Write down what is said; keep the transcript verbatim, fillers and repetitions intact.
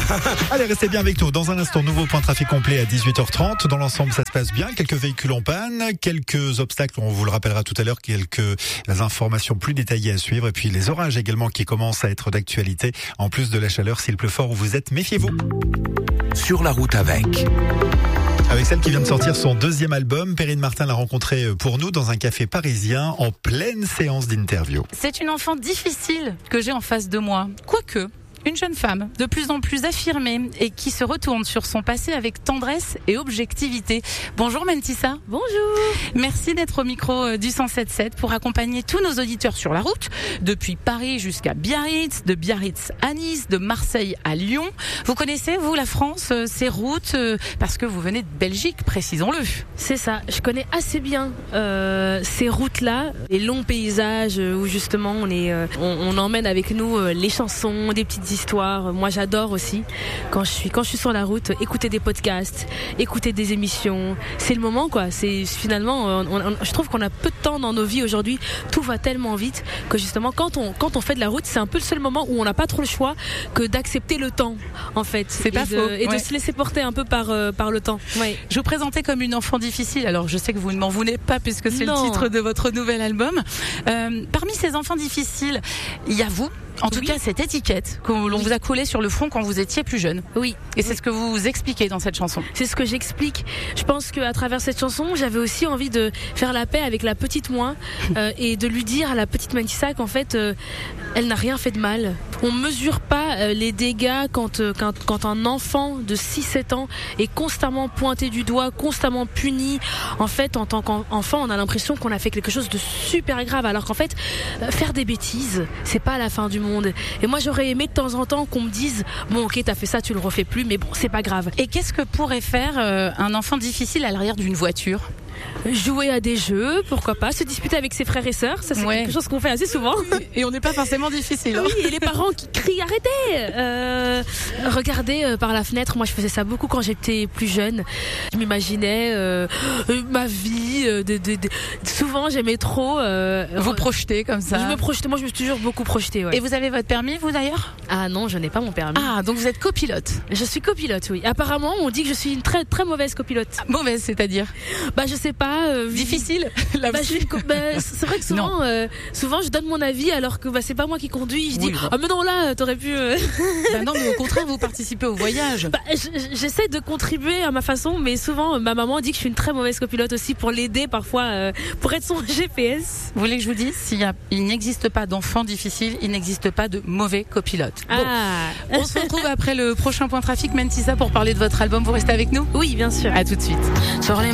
Allez, restez bien avec nous. Dans un instant, nouveau point trafic complet à dix-huit heures trente. Dans l'ensemble, ça se passe bien. Quelques véhicules en panne, quelques obstacles, on vous le rappellera tout à l'heure, quelques informations plus détaillées à suivre. Et puis les orages également qui commencent à être d'actualité. En plus de la chaleur, s'il pleut fort où vous êtes, méfiez-vous. Sur la route avec... Avec celle qui vient de sortir son deuxième album, Perrine Martin l'a rencontrée pour nous dans un café parisien en pleine séance d'interview. C'est une enfant difficile que j'ai en face de moi. Quoique, une jeune femme de plus en plus affirmée et qui se retourne sur son passé avec tendresse et objectivité. Bonjour Mentissa. Bonjour. Merci d'être au micro du cent sept sept pour accompagner tous nos auditeurs sur la route, depuis Paris jusqu'à Biarritz, de Biarritz à Nice, de Marseille à Lyon. Vous connaissez, vous, la France, ces routes, parce que vous venez de Belgique, précisons-le. C'est ça, je connais assez bien euh, ces routes-là, les longs paysages où justement on, est, euh, on, on emmène avec nous euh, les chansons, des petites histoires. Moi j'adore aussi quand je suis quand je suis sur la route, écouter des podcasts, écouter des émissions. C'est le moment quoi. C'est finalement, on, on, je trouve qu'on a peu de temps dans nos vies aujourd'hui. Tout va tellement vite que justement quand on quand on fait de la route, c'est un peu le seul moment où on n'a pas trop le choix que d'accepter le temps en fait. C'est et pas de, faux. Et ouais. de se laisser porter un peu par euh, par le temps. Ouais. Je vous présentais comme une enfant difficile. Alors je sais que vous ne m'en voulez pas puisque c'est Non. le titre de votre nouvel album. Euh, parmi ces enfants difficiles, il y a vous. En tout oui. cas, cette étiquette que l'on oui. vous a collée sur le front quand vous étiez plus jeune. Oui. Et c'est oui. ce que vous expliquez dans cette chanson. C'est ce que j'explique. Je pense qu'à travers cette chanson, j'avais aussi envie de faire la paix avec la petite moi euh, et de lui dire à la petite Mentissa qu'en fait, euh, elle n'a rien fait de mal. On mesure pas euh, les dégâts quand, euh, quand, quand un enfant de six sept ans est constamment pointé du doigt, constamment puni. En fait, en tant qu'enfant, on a l'impression qu'on a fait quelque chose de super grave, alors qu'en fait, euh, faire des bêtises, c'est pas la fin du monde. Et moi, j'aurais aimé de temps en temps qu'on me dise bon, ok, t'as fait ça, tu le refais plus, mais bon, c'est pas grave. Et qu'est-ce que pourrait faire euh, un enfant difficile à l'arrière d'une voiture ? Jouer à des jeux, pourquoi pas, se disputer avec ses frères et sœurs, ça c'est ouais. quelque chose qu'on fait assez souvent. Et on n'est pas forcément difficile. Hein. Oui, et les parents qui crient arrêtez. Euh, regarder euh, par la fenêtre, moi je faisais ça beaucoup quand j'étais plus jeune. Je m'imaginais euh, euh, ma vie. Euh, de, de, de, souvent j'aimais trop. Euh, vous projeter comme ça. Je me projetais, moi je me suis toujours beaucoup projetée. Ouais. Et vous avez votre permis vous d'ailleurs ? Ah non, je n'ai pas mon permis. Ah donc vous êtes copilote. Je suis copilote, oui. Apparemment on dit que je suis une très très mauvaise copilote. Mauvaise, c'est-à-dire ? Bah je sais pas. Euh, Difficile. La bah, je, bah, c'est vrai que souvent, euh, souvent je donne mon avis alors que bah, c'est pas moi qui conduis. Je dis oui, bah. ah mais non là t'aurais pu. Euh... Bah non mais au contraire vous participez au voyage. Bah, j'essaie de contribuer à ma façon, mais souvent ma maman dit que je suis une très mauvaise copilote aussi pour l'aider parfois euh, pour être son G P S. Vous voulez que je vous dise s'il y a, il n'existe pas d'enfant difficile, il n'existe pas de mauvais copilote. Bon, ah. On se retrouve après le prochain point trafic, Mentissa, pour parler de votre album. Vous restez avec nous ? Oui, bien sûr. À tout de suite. Sur les